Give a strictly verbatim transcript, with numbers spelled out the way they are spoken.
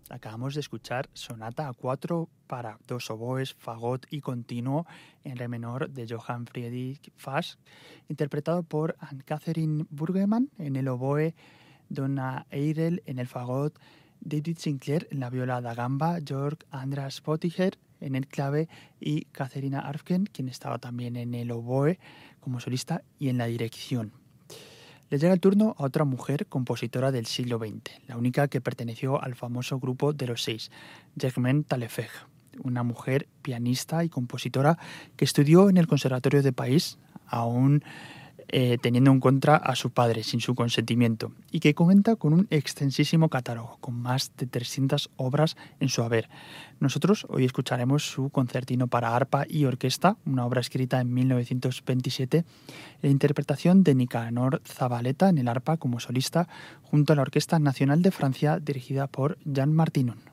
Acabamos de escuchar Sonata a cuatro para dos oboes, fagot y continuo en re menor de Johann Friedrich Fasch, interpretado por Anne-Catherine Burgemann en el oboe, Donna Eirel en el fagot, David Sinclair en la viola da gamba, Georg Andras Pottinger en el clave y Katharina Arfken, quien estaba también en el oboe como solista y en la dirección. Le llega el turno a otra mujer compositora del siglo veinte, la única que perteneció al famoso grupo de los seis, Germaine Taillefer, una mujer pianista y compositora que estudió en el Conservatorio de París, aún eh, teniendo en contra a su padre sin su consentimiento, y que cuenta con un extensísimo catálogo, con más de trescientas obras en su haber. Nosotros hoy escucharemos su concertino para arpa y orquesta, una obra escrita en mil novecientos veintisiete, la interpretación de Nicanor Zabaleta en el arpa como solista, junto a la Orquesta Nacional de Francia dirigida por Jean Martinon.